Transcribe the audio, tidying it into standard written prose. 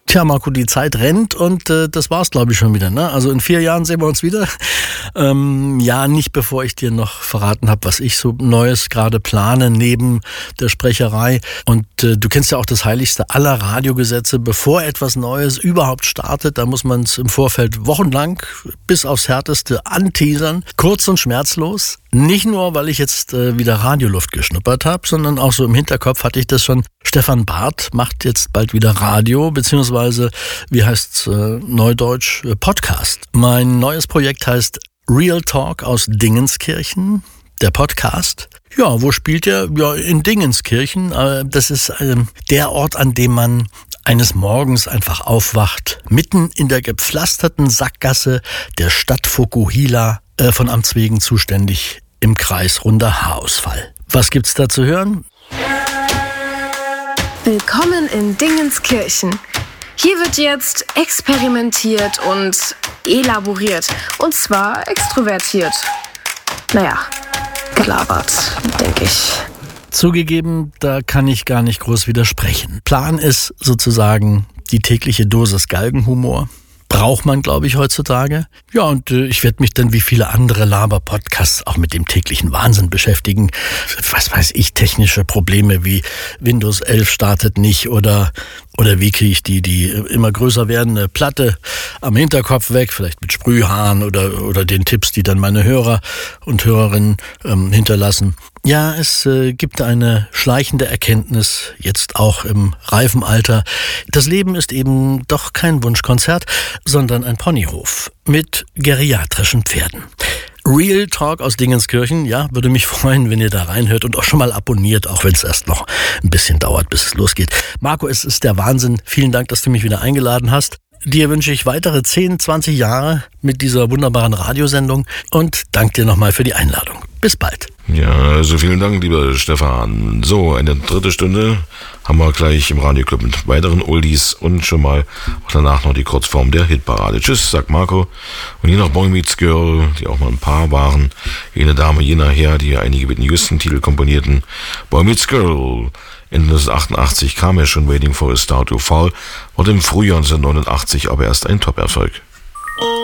Tja, Marco, die Zeit rennt und das war's, glaube ich, schon wieder. Ne? Also in 4 Jahren sehen wir uns wieder. Ja, nicht bevor ich dir noch verraten habe, was ich so Neues gerade plane neben der Sprecherei. Und du kennst ja auch das heiligste aller Radiogesetze. Bevor etwas Neues überhaupt startet, da muss man es im Vorfeld wochenlang bis aufs Härteste anteasern. Kurz und schmerzlos. Nicht nur, weil ich jetzt wieder Radioluft geschnuppert habe, sondern auch so im Hinterkopf hatte ich das schon. Stefan Barth macht jetzt bald wieder Radio, beziehungsweise, wie heißt's neudeutsch, Podcast. Mein neues Projekt heißt Real Talk aus Dingenskirchen, der Podcast. Ja, wo spielt er? Ja, in Dingenskirchen. Das ist der Ort, an dem man eines Morgens einfach aufwacht, mitten in der gepflasterten Sackgasse der Stadt Fukuhila, von Amts wegen zuständig im Kreis Runder Haarausfall. Was gibt's da zu hören? Willkommen in Dingenskirchen. Hier wird jetzt experimentiert und elaboriert. Und zwar extrovertiert. Naja, gelabert, denke ich. Zugegeben, da kann ich gar nicht groß widersprechen. Plan ist sozusagen die tägliche Dosis Galgenhumor. Braucht man, glaube ich, heutzutage. Ja, und ich werde mich dann wie viele andere Laber-Podcasts auch mit dem täglichen Wahnsinn beschäftigen. Was weiß ich, technische Probleme wie Windows 11 startet nicht oder wie kriege ich die immer größer werdende Platte am Hinterkopf weg, vielleicht mit Sprühhahn oder den Tipps, die dann meine Hörer und Hörerinnen hinterlassen. Ja, es gibt eine schleichende Erkenntnis, jetzt auch im reifen Alter. Das Leben ist eben doch kein Wunschkonzert, sondern ein Ponyhof mit geriatrischen Pferden. Real Talk aus Dingenskirchen, ja, würde mich freuen, wenn ihr da reinhört und auch schon mal abonniert, auch wenn es erst noch ein bisschen dauert, bis es losgeht. Marco, es ist der Wahnsinn. Vielen Dank, dass du mich wieder eingeladen hast. Dir wünsche ich weitere 10, 20 Jahre mit dieser wunderbaren Radiosendung und danke dir nochmal für die Einladung. Bis bald. Ja, also vielen Dank, lieber Stefan. So, eine dritte Stunde haben wir gleich im Radioclub mit weiteren Oldies und schon mal auch danach noch die Kurzform der Hitparade. Tschüss, sagt Marco. Und je nach Boy Meets Girl, die auch mal ein Paar waren, jene Dame, jener Herr, die einige Whitney Houston-Titel komponierten. Boy Meets Girl. Ende 1988 kam ja schon Waiting for a Star to Fall, wurde im Frühjahr 1989 aber erst ein Top-Erfolg.